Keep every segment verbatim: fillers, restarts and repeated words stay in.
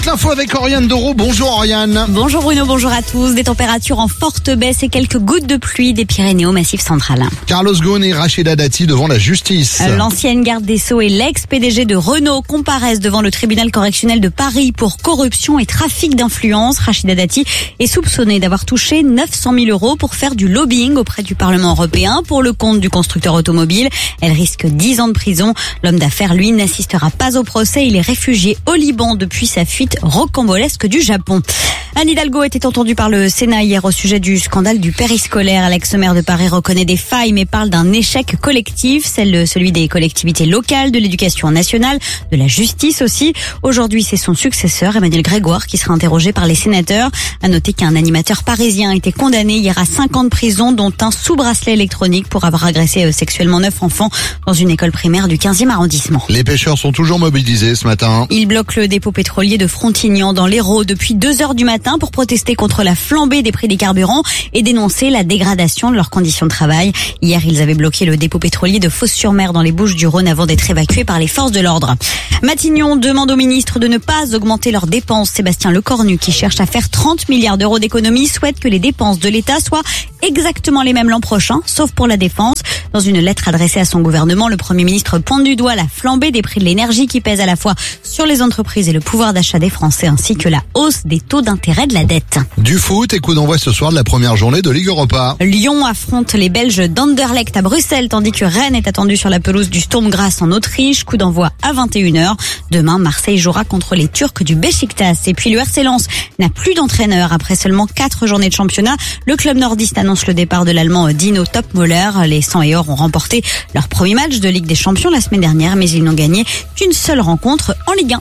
toute l'info avec Oriane Doro. Bonjour Oriane. Bonjour Bruno, bonjour à tous. Des températures en forte baisse et quelques gouttes de pluie des Pyrénées au Massif central. Carlos Ghosn et Rachida Dati devant la justice. L'ancienne garde des Sceaux et l'ex-P D G de Renault comparaissent devant le tribunal correctionnel de Paris pour corruption et trafic d'influence. Rachida Dati est soupçonnée d'avoir touché neuf cent mille euros pour faire du lobbying auprès du Parlement européen pour le compte du constructeur automobile. Elle risque dix ans de prison. L'homme d'affaires, lui, n'assistera pas au procès. Il est réfugié au Liban depuis sa fuite rocambolesque du Japon. Anne Hidalgo était entendue par le Sénat hier au sujet du scandale du périscolaire. L'ex-maire de Paris reconnaît des failles mais parle d'un échec collectif, celle, celui des collectivités locales, de l'éducation nationale, de la justice aussi. Aujourd'hui, c'est son successeur, Emmanuel Grégoire, qui sera interrogé par les sénateurs. À noter qu'un animateur parisien a été condamné hier à cinq ans de prison, dont un sous bracelet électronique pour avoir agressé sexuellement neuf enfants dans une école primaire du quinzième arrondissement. Les pêcheurs sont toujours mobilisés ce matin. Ils bloquent le dépôt pétrolier de Frontignan dans l'Hérault depuis deux heures du matin pour protester contre la flambée des prix des carburants et dénoncer la dégradation de leurs conditions de travail. Hier, ils avaient bloqué le dépôt pétrolier de Fos-sur-Mer dans les Bouches-du-Rhône avant d'être évacués par les forces de l'ordre. Matignon demande au ministre de ne pas augmenter leurs dépenses. Sébastien Lecornu, qui cherche à faire trente milliards d'euros d'économies, souhaite que les dépenses de l'État soient exactement les mêmes l'an prochain, sauf pour la défense. Dans une lettre adressée à son gouvernement, le Premier ministre pointe du doigt la flambée des prix de l'énergie qui pèse à la fois sur les entreprises et le pouvoir d'achat des Français, ainsi que la hausse des taux d'intérêt de la dette. Du foot et coup d'envoi ce soir de la première journée de Ligue Europa. Lyon affronte les Belges d'Anderlecht à Bruxelles, tandis que Rennes est attendu sur la pelouse du Sturm Graz en Autriche. Coup d'envoi à vingt et une heures. Demain, Marseille jouera contre les Turcs du Beşiktaş. Et puis le R C Lens n'a plus d'entraîneur après seulement quatre journées de championnat. Le club nordiste annonce le départ de l'Allemand Dino Topmöller. Les Sang et Or ont remporté leur premier match de Ligue des Champions la semaine dernière, mais ils n'ont gagné qu'une seule rencontre en Ligue un.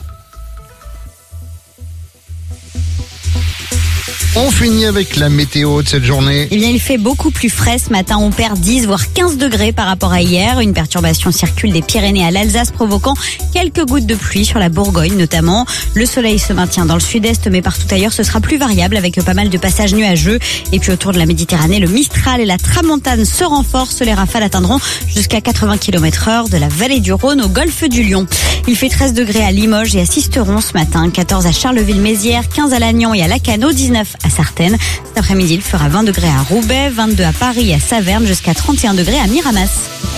On finit avec la météo de cette journée. Eh bien, il fait beaucoup plus frais ce matin. On perd dix voire quinze degrés par rapport à hier. Une perturbation circule des Pyrénées à l'Alsace, provoquant quelques gouttes de pluie sur la Bourgogne notamment. Le soleil se maintient dans le sud-est, mais partout ailleurs, ce sera plus variable avec pas mal de passages nuageux. Et puis autour de la Méditerranée, le Mistral et la Tramontane se renforcent. Les rafales atteindront jusqu'à quatre-vingts kilomètres heure de la vallée du Rhône au golfe du Lion. Il fait treize degrés à Limoges et à Sisteron ce matin, quatorze à Charleville-Mézières, quinze à Lannion et à Lacanau, dix-neuf à Sartène. Cet après-midi, il fera vingt degrés à Roubaix, vingt-deux à Paris et à Saverne, jusqu'à trente et un degrés à Miramas.